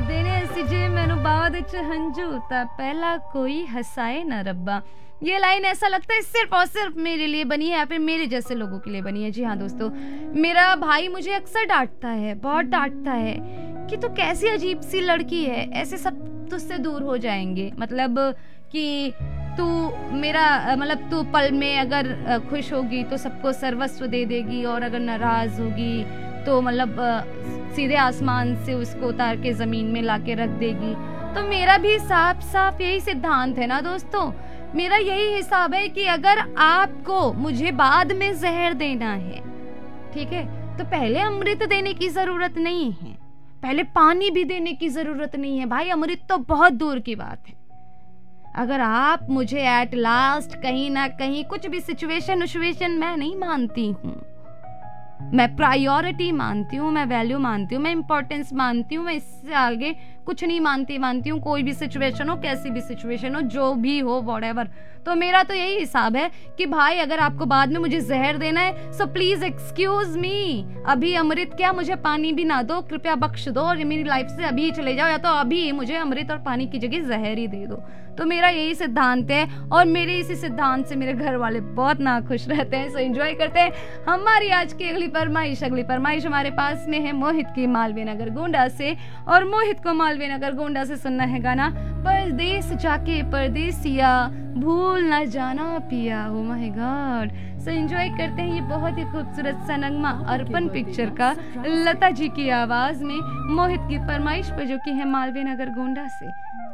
देने ऐसी जे मैनू बाद च हंजू ता पहला कोई हंसाए ना रब्बा। ये लाइन ऐसा लगता है सिर्फ और सिर्फ मेरे लिए बनी है या फिर मेरे जैसे लोगों के लिए बनी है। जी हाँ दोस्तों, मेरा भाई मुझे अक्सर डांटता है, बहुत डांटता है कि तू कैसी अजीब सी लड़की है, ऐसे सब तुझसे दूर हो जाएंगे। मतलब कि तू मेरा मतलब तू पल में अगर खुश होगी तो सबको सर्वस्व दे देगी, और अगर नाराज होगी तो मतलब सीधे आसमान से उसको उतार के जमीन में लाके रख देगी। तो मेरा भी साफ साफ यही सिद्धांत है ना दोस्तों, मेरा यही हिसाब है कि अगर आपको मुझे बाद में जहर देना है, ठीक है, तो पहले अमृत देने की जरूरत नहीं है, पहले पानी भी देने की जरूरत नहीं है भाई, अमृत तो बहुत दूर की बात है। अगर आप मुझे एट लास्ट कहीं ना कहीं कुछ भी सिचुएशन मैं नहीं मानती हूँ, मैं प्रायोरिटी मानती हूँ, मैं वैल्यू मानती हूँ, मैं इंपॉर्टेंस मानती हूँ, मैं इससे आगे कुछ नहीं मानती हूँ। कोई भी सिचुएशन हो, कैसी भी सिचुएशन हो, जो भी हो, व्हाटएवर। तो मेरा तो यही हिसाब है कि भाई अगर आपको बाद में मुझे जहर देना है सो प्लीज एक्सक्यूज मी, अभी अमृत क्या, मुझे पानी भी ना दो, कृपया बख्श दो और मेरी लाइफ से अभी चले जाओ, या तो अभी मुझे अमृत और पानी की जगह जहर ही दे दो। तो मेरा यही सिद्धांत है और मेरे इसी सिद्धांत से मेरे घर वाले बहुत नाखुश रहते हैं, सो एंजॉय करते हैं। हमारी आज की अगली फरमाइश हमारे पास में है मोहित की मालवीय नगर गोंडा से, और मोहित को मालवीय नगर गोंडा से सुनना है गाना परदेस जाके परदेसिया भूल ना जाना पिया। Oh my God, so enjoy करते हैं ये बहुत ही खूबसूरत सा नगमा अर्पण पिक्चर का लता जी की आवाज में मोहित की फरमाइश पर, जो कि है मालवीय नगर गोंडा से।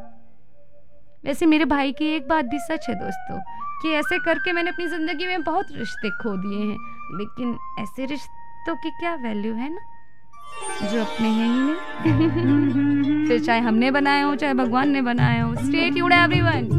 वैसे मेरे भाई की एक बात भी सच है दोस्तों कि ऐसे करके मैंने अपनी जिंदगी में बहुत रिश्ते खो दिए हैं, लेकिन ऐसे रिश्तों की क्या वैल्यू है ना जो अपने हैं ही नहीं। फिर चाहे हमने बनाए हो चाहे भगवान ने बनाए हो। Stay tuned everyone.